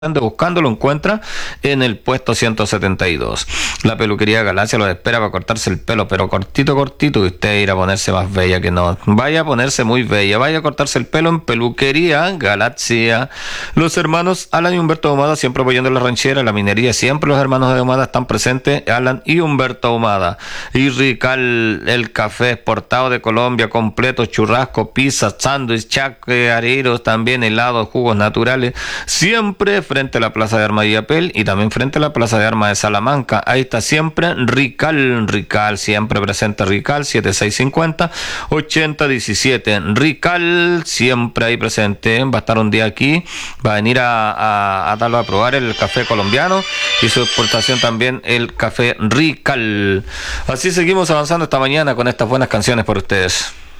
ande buscando, lo encuentra en el puesto 172. La peluquería Galacia lo espera para cortarse el pelo, pero cortito, cortito, y usted irá a ponerse más bella que no. Vaya a ponerse muy bella, vaya a cortarse el pelo en peluquería Galacia. Los hermanos Alan y Humberto Ahumada siempre apoyando la ranchera, la minería, siempre los hermanos de Ahumada están presentes, Alan y Humberto Ahumada. Y Rical, el café exportado de Colombia, completo, churrasco, pizza, sándwich, chacareros, también helados, jugos naturales, siempre frente a la Plaza de Armas de Illapel y también frente a la Plaza de Armas de Salamanca. Ahí está siempre Rical, siempre presente Rical, 7650-8017. Rical, siempre ahí presente. Va a estar un día aquí, va a venir a darlo a probar el café colombiano y su exportación también, el café Rical. Así seguimos avanzando esta mañana con estas buenas canciones por ustedes.